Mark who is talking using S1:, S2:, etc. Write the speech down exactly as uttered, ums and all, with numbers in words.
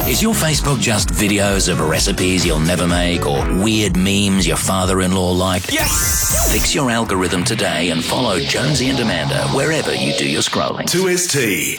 S1: Is your Facebook just videos of recipes you'll never make or weird memes your father-in-law like?
S2: Yes!
S1: Fix your algorithm today and follow Jonesy and Amanda wherever you do your scrolling.
S3: two S T.